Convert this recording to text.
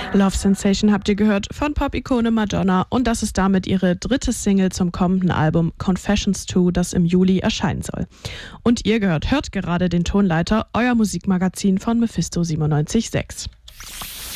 Love Sensation habt ihr gehört von Pop-Ikone Madonna und das ist damit ihre dritte Single zum kommenden Album Confessions 2, das im Juli erscheinen soll. Und ihr hört gerade den Tonleiter, euer Musikmagazin von Mephisto 97.6.